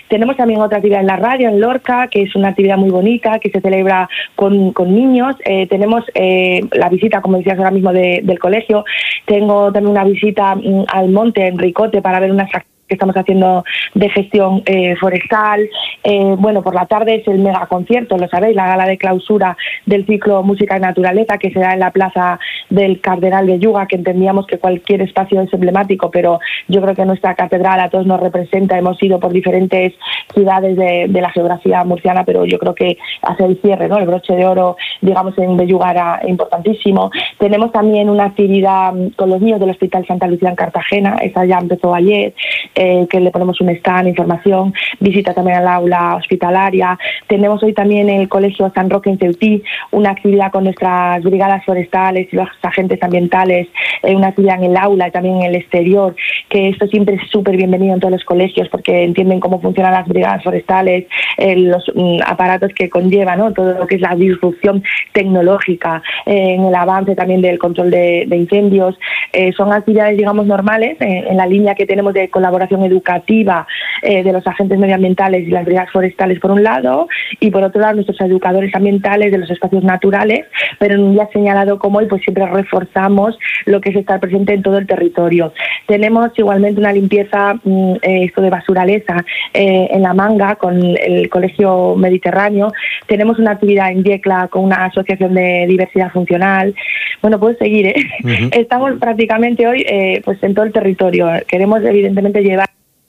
Tenemos también otra actividad en la radio, en Lorca, que es una actividad muy bonita, que se celebra con niños. Tenemos la visita, como decías ahora mismo, del colegio. Tengo también una visita al monte, en Ricote, para ver unas actividades que estamos haciendo de gestión forestal. Bueno, por la tarde es el mega concierto, lo sabéis, la gala de clausura del ciclo Música y Naturaleza, que se da en la plaza del Cardenal de Yuga, que entendíamos que cualquier espacio es emblemático, pero yo creo que nuestra catedral a todos nos representa. Hemos ido por diferentes ciudades de la geografía murciana, pero yo creo que hacer el cierre, ¿no?, el broche de oro, digamos, en Belluga era importantísimo. Tenemos también una actividad con los niños del Hospital Santa Lucía en Cartagena, esa ya empezó ayer, que le ponemos un stand, información, visita también al aula hospitalaria. Tenemos hoy también el Colegio San Roque en Ceutí, una actividad con nuestras brigadas forestales y los agentes ambientales, una actividad en el aula y también en el exterior, que esto siempre es súper bienvenido en todos los colegios porque entienden cómo funcionan las brigadas forestales, los aparatos que conllevan, ¿no?, todo lo que es la disrupción tecnológica, en el avance también del control de incendios. Son actividades, digamos, normales en la línea que tenemos de colaboración educativa de los agentes medioambientales y las brigadas forestales por un lado, y por otro lado nuestros educadores ambientales de los espacios naturales, pero en un día señalado como hoy pues siempre reforzamos lo que es estar presente en todo el territorio. Tenemos igualmente una limpieza esto de basuraleza en La Manga con el Colegio Mediterráneo. Tenemos una actividad en Yecla con una asociación de diversidad funcional. Bueno, puedo seguir, ¿eh? Uh-huh. Estamos prácticamente hoy pues en todo el territorio. Queremos evidentemente llevar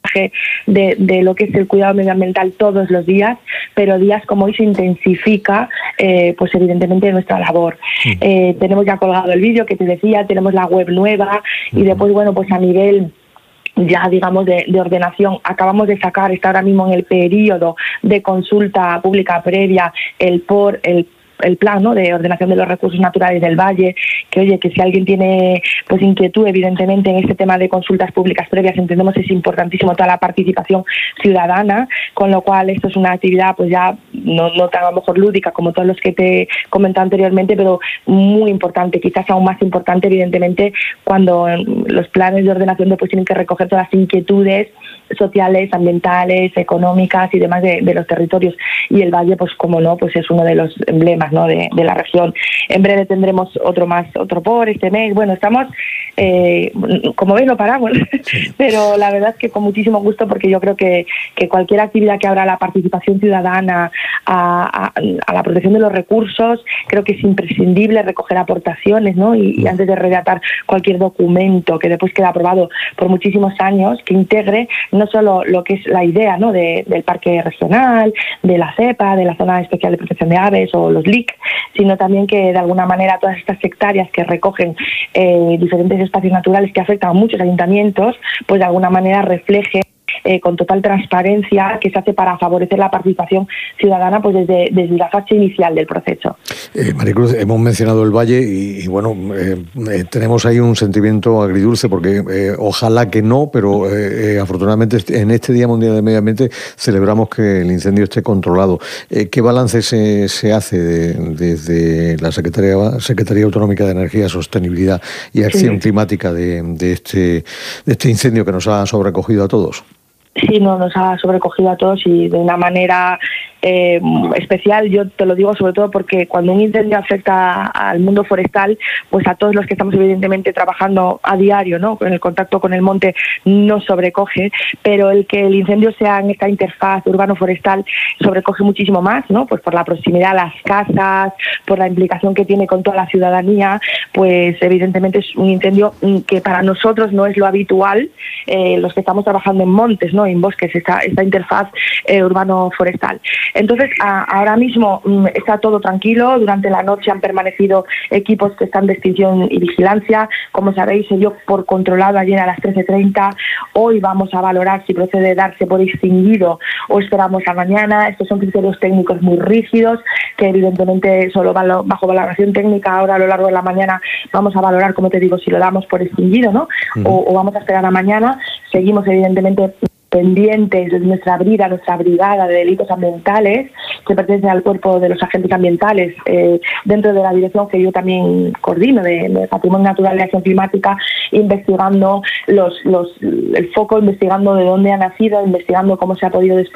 de lo que es el cuidado medioambiental todos los días, pero días como hoy se intensifica pues evidentemente nuestra labor. Tenemos ya colgado el vídeo que te decía, tenemos la web nueva y después, bueno, pues a nivel ya digamos de ordenación, acabamos de sacar, está ahora mismo en el periodo de consulta pública previa el plan, ¿no?, de ordenación de los recursos naturales del valle, que oye, que si alguien tiene pues inquietud evidentemente en este tema de consultas públicas previas, entendemos que es importantísimo toda la participación ciudadana, con lo cual esto es una actividad pues ya no tan a lo mejor lúdica como todos los que te he comentado anteriormente, pero muy importante, quizás aún más importante evidentemente cuando los planes de ordenación después tienen que recoger todas las inquietudes sociales, ambientales, económicas y demás de los territorios, y el valle pues como no, pues es uno de los emblemas, ¿no?, de la región. En breve tendremos otro por este mes. Bueno, estamos como veis no paramos, pero la verdad es que con muchísimo gusto, porque yo creo que cualquier actividad que abra la participación ciudadana a la protección de los recursos, creo que es imprescindible recoger aportaciones, ¿no?, y antes de redactar cualquier documento que después queda aprobado por muchísimos años, que integre no solo lo que es la idea, ¿no?, del parque regional, de la cepa, de la zona especial de protección de aves o los LIC, sino también que de alguna manera todas estas hectáreas que recogen diferentes espacios naturales que afectan a muchos ayuntamientos, pues de alguna manera refleje con total transparencia que se hace para favorecer la participación ciudadana pues desde la fase inicial del proceso. Maricruz, hemos mencionado el valle y bueno, tenemos ahí un sentimiento agridulce porque ojalá que no, pero afortunadamente en este Día Mundial del Medio Ambiente celebramos que el incendio esté controlado. ¿Qué balance se hace desde la Secretaría Autonómica de Energía, Sostenibilidad y Acción Climática de este incendio que nos ha sobrecogido a todos? Sí, nos ha sobrecogido a todos y de una manera especial. Yo te lo digo sobre todo porque cuando un incendio afecta al mundo forestal, pues a todos los que estamos evidentemente trabajando a diario, ¿no?, en el contacto con el monte, nos sobrecoge, pero el que el incendio sea en esta interfaz urbano-forestal sobrecoge muchísimo más, ¿no?, pues por la proximidad a las casas, por la implicación que tiene con toda la ciudadanía, pues evidentemente es un incendio que para nosotros no es lo habitual, los que estamos trabajando en montes, ¿no?, en bosques, esta interfaz urbano-forestal. Entonces, ahora mismo está todo tranquilo. Durante la noche han permanecido equipos que están de extinción y vigilancia. Como sabéis, se dio por controlado ayer a las 13:30. Hoy vamos a valorar si procede darse por extinguido o esperamos a mañana. Estos son criterios técnicos muy rígidos que evidentemente solo bajo valoración técnica. Ahora a lo largo de la mañana vamos a valorar, como te digo, si lo damos por extinguido, ¿no? O vamos a esperar a mañana. Seguimos evidentemente pendientes de nuestra brigada de delitos ambientales, que pertenece al cuerpo de los agentes ambientales, dentro de la dirección que yo también coordino de Patrimonio Natural y Acción Climática, investigando el foco, investigando de dónde ha nacido, investigando cómo se ha podido